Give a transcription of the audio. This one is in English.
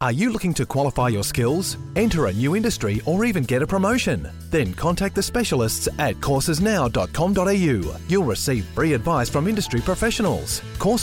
Are you looking to qualify your skills, enter a new industry, or even get a promotion? Then contact the specialists at coursesnow.com.au. You'll receive free advice from industry professionals.